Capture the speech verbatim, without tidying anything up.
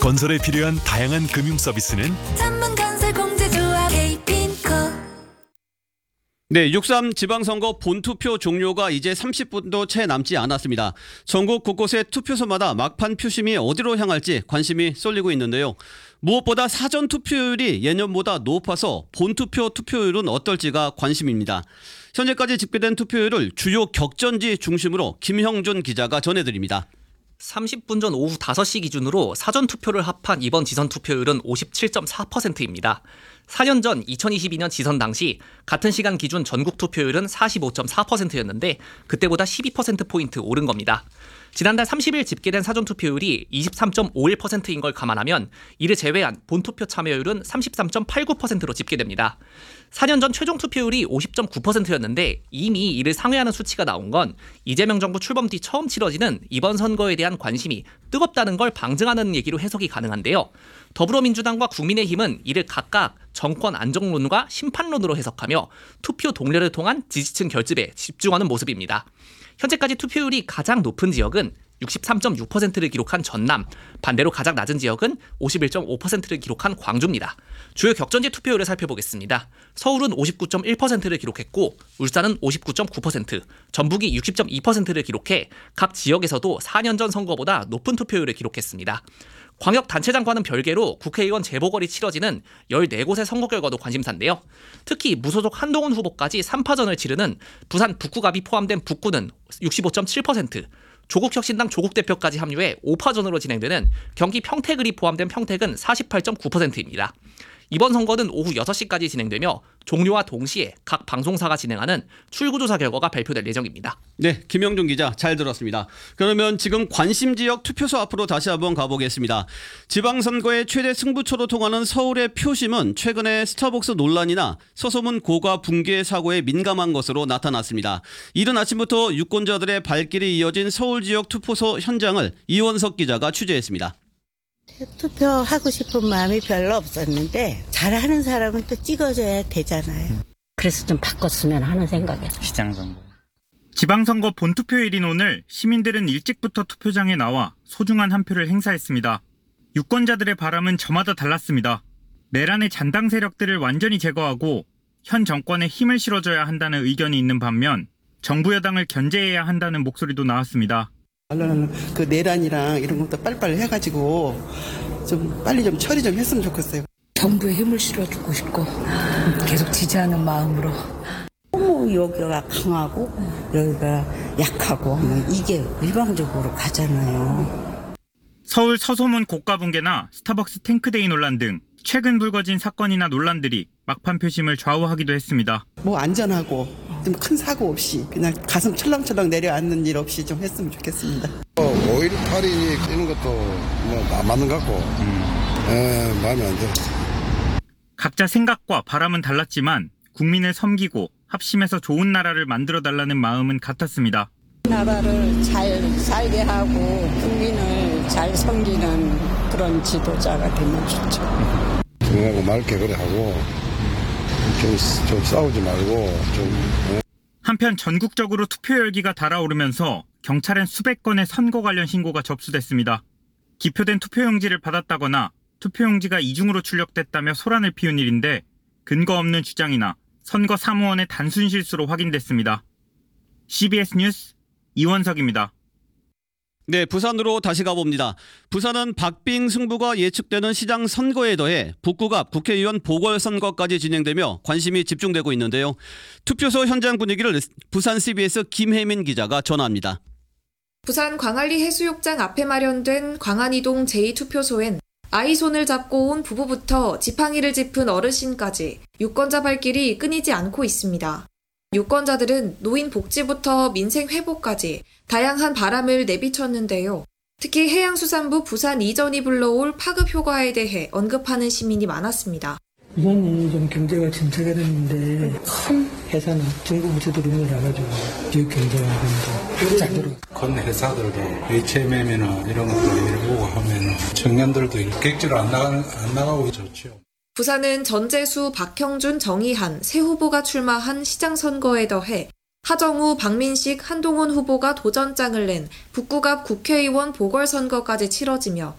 건설에 필요한 다양한 금융 서비스는 전문건설공제조합 K핀코. 네, 육삼 지방선거 본투표 종료가 이제 삼십 분도 채 남지 않았습니다. 전국 곳곳의 투표소마다 막판 표심이 어디로 향할지 관심이 쏠리고 있는데요. 무엇보다 사전 투표율이 예년보다 높아서 본투표 투표율은 어떨지가 관심입니다. 현재까지 집계된 투표율을 주요 격전지 중심으로 김형준 기자가 전해드립니다. 삼십 분 전 오후 다섯 시 기준으로 사전투표를 합한 이번 지선 투표율은 오십칠 점 사 퍼센트입니다. 사 년 전 이천이십이 년 지선 당시 같은 시간 기준 전국 투표율은 사십오 점 사 퍼센트였는데 그때보다 십이 퍼센트포인트 오른 겁니다. 지난달 삼십 일 집계된 사전투표율이 이십삼 점 오일 퍼센트인 걸 감안하면 이를 제외한 본투표 참여율은 삼십삼 점 팔구 퍼센트로 집계됩니다. 사 년 전 최종 투표율이 오십 점 구 퍼센트였는데 이미 이를 상회하는 수치가 나온 건 이재명 정부 출범 뒤 처음 치러지는 이번 선거에 대한 관심이 뜨겁다는 걸 방증하는 얘기로 해석이 가능한데요. 더불어민주당과 국민의힘은 이를 각각 정권 안정론과 심판론으로 해석하며 투표 동료를 통한 지지층 결집에 집중하는 모습입니다. 현재까지 투표율이 가장 높은 지역은 육십삼 점 육 퍼센트를 기록한 전남, 반대로 가장 낮은 지역은 오십일 점 오 퍼센트를 기록한 광주입니다. 주요 격전지 투표율을 살펴보겠습니다. 서울은 오십구 점 일 퍼센트를 기록했고 울산은 오십구 점 구 퍼센트, 전북이 육십 점 이 퍼센트를 기록해 각 지역에서도 사 년 전 선거보다 높은 투표율을 기록했습니다. 광역단체장과는 별개로 국회의원 재보궐이 치러지는 열네 곳의 선거 결과도 관심사인데요. 특히 무소속 한동훈 후보까지 삼 파전을 치르는 부산 북구갑이 포함된 북구는 육십오 점 칠 퍼센트, 조국혁신당 조국 대표까지 합류해 오 파전으로 진행되는 경기 평택을이 포함된 평택은 사십팔 점 구 퍼센트입니다. 이번 선거는 오후 여섯 시까지 진행되며 종료와 동시에 각 방송사가 진행하는 출구조사 결과가 발표될 예정입니다. 네, 김영준 기자 잘 들었습니다. 그러면 지금 관심 지역 투표소 앞으로 다시 한번 가보겠습니다. 지방선거의 최대 승부처로 통하는 서울의 표심은 최근에 스타벅스 논란이나 서소문 고가 붕괴 사고에 민감한 것으로 나타났습니다. 이른 아침부터 유권자들의 발길이 이어진 서울 지역 투표소 현장을 이원석 기자가 취재했습니다. 투표하고 싶은 마음이 별로 없었는데 잘하는 사람은 또 찍어줘야 되잖아요. 그래서 좀 바꿨으면 하는 생각이에요. 시장선거. 지방선거 본투표일인 오늘 시민들은 일찍부터 투표장에 나와 소중한 한 표를 행사했습니다. 유권자들의 바람은 저마다 달랐습니다. 내란의 잔당 세력들을 완전히 제거하고 현 정권에 힘을 실어줘야 한다는 의견이 있는 반면 정부 여당을 견제해야 한다는 목소리도 나왔습니다. 언론은 그 내란이랑 이런 것도 빨리빨리 해가지고 좀 빨리 좀 처리 좀 했으면 좋겠어요. 정부에 힘을 실어주고 싶고 계속 지지하는 마음으로. 너무 여기가 강하고 여기가 약하고 이게 일방적으로 가잖아요. 서울 서소문 고가 붕괴나 스타벅스 탱크데이 논란 등 최근 불거진 사건이나 논란들이 막판 표심을 좌우하기도 했습니다. 뭐 안전하고 좀 큰 사고 없이 그냥 가슴 철렁철렁 내려앉는 일 없이 좀 했으면 좋겠습니다. 오일팔이니 이런 것도 뭐 맞는 것 같고 음. 에, 마음에 안 들었어요. 각자 생각과 바람은 달랐지만 국민을 섬기고 합심해서 좋은 나라를 만들어달라는 마음은 같았습니다. 나라를 잘 살게 하고 국민을 잘 섬기는 그런 지도자가 되면 좋죠. 조용하고 맑게 그래 하고 좀, 좀 싸우지 말고 좀. 한편 전국적으로 투표 열기가 달아오르면서 경찰엔 수백 건의 선거 관련 신고가 접수됐습니다. 기표된 투표용지를 받았다거나 투표용지가 이중으로 출력됐다며 소란을 피운 일인데 근거 없는 주장이나 선거 사무원의 단순 실수로 확인됐습니다. 씨비에스 뉴스 이원석입니다. 네, 부산으로 다시 가봅니다. 부산은 박빙 승부가 예측되는 시장 선거에 더해 북구갑 국회의원 보궐선거까지 진행되며 관심이 집중되고 있는데요. 투표소 현장 분위기를 부산 씨비에스 김혜민 기자가 전합니다. 부산 광안리 해수욕장 앞에 마련된 광안이동 제이 투표소엔 아이 손을 잡고 온 부부부터 지팡이를 짚은 어르신까지 유권자 발길이 끊이지 않고 있습니다. 유권자들은 노인 복지부터 민생 회복까지 다양한 바람을 내비쳤는데요. 특히 해양수산부 부산 이전이 불러올 파급 효과에 대해 언급하는 시민이 많았습니다. 부산이 좀 경제가 침체가 됐는데 큰 회사는 중국 업체들이 나가지고 지역 경제가 잘 들어. 큰 회사들도 에이치엠엠이나 이런 것들 오고 하면 청년들도 일객지로 안 나가 안 나가고 좋죠. 부산은 전재수, 박형준, 정의한 세 후보가 출마한 시장 선거에 더해 하정우, 박민식, 한동훈 후보가 도전장을 낸 북구갑 국회의원 보궐선거까지 치러지며